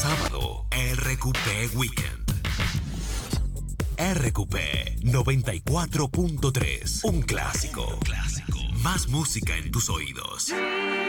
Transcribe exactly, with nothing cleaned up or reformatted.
sábado, R Q P Weekend. R Q P noventa y cuatro punto tres. Un clásico. Clásico. Más música en tus oídos.